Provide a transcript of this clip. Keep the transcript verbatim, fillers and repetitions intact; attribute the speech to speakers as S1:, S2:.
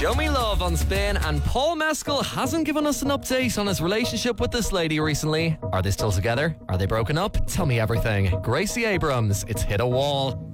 S1: Show Me Love on Spin, and Paul Mescal hasn't given us an update on his relationship with this lady recently. Are they still together? Are they broken up? Tell me everything. Gracie Abrams, it's hit a wall.